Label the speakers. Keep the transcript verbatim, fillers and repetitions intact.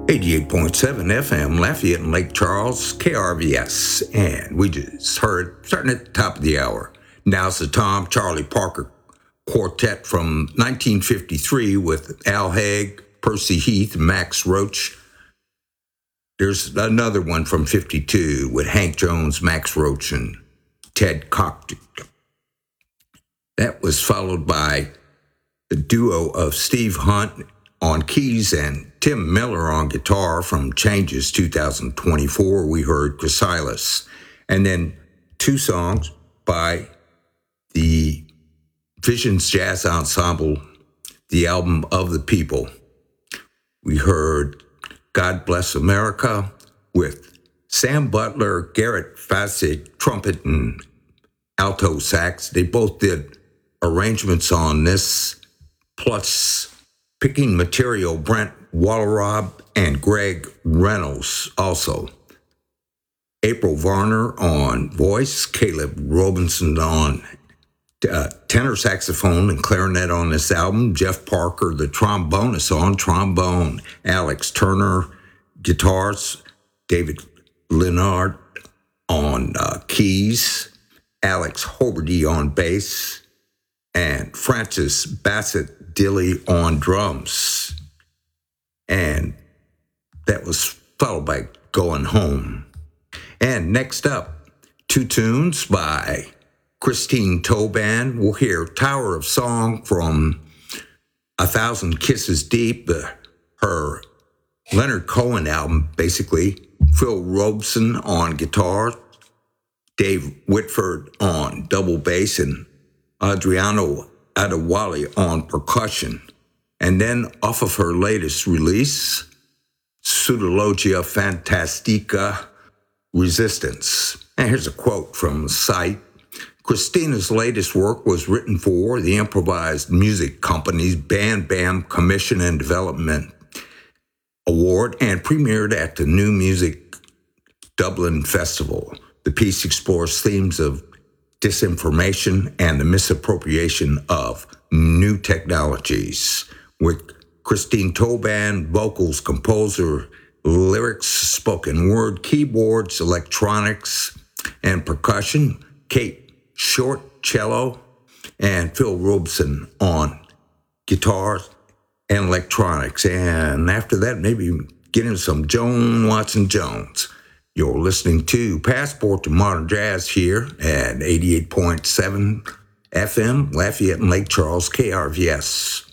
Speaker 1: eighty-eight point seven F M, Lafayette and Lake Charles, K R V S. And we just heard, starting at the top of the hour, Now's the Tom Charlie Parker Quartet from nineteen fifty-three with Al Haig, Percy Heath, Max Roach. There's another one from fifty-two with Hank Jones, Max Roach, and Ted Cocteau. That was followed by the duo of Steve Hunt on keys and Tim Miller on guitar from Changes two thousand twenty-four. We heard Chrysalis. And then two songs by the Visions Jazz Ensemble, the album Of the People. We heard God Bless America with Sam Butler, Garrett Fassig, trumpet and alto sax. They both did arrangements on this, plus picking material, Brent Wallerob and Greg Reynolds also. April Varner on voice, Caleb Robinson on uh, tenor saxophone and clarinet on this album, Jeff Parker, the trombonist on trombone, Alex Turner, guitars, David Leonard on uh, keys, Alex Hoberty on bass, and Francis Bassett Dilly on drums. And that was followed by Going Home. And next up, two tunes by Christine Toban. We'll hear Tower of Song from A Thousand Kisses Deep, the, her Leonard Cohen album, basically. Phil Robeson on guitar, Dave Whitford on double bass, and Adriano Adewale on percussion. And then off of her latest release, Pseudologia Fantastica Resistance. And here's a quote from the site. Christina's latest work was written for the improvised music company's Bam Bam Commission and Development Award and premiered at the New Music Dublin Festival. The piece explores themes of disinformation and the misappropriation of new technologies. With Christine Toban, vocals, composer, lyrics, spoken word, keyboards, electronics, and percussion, Kate Short, cello, and Phil Robeson on guitar and electronics. And after that, maybe get into some Joan Watson Jones. You're listening to Passport to Modern Jazz here at eighty-eight point seven F M, Lafayette and Lake Charles, K R V S.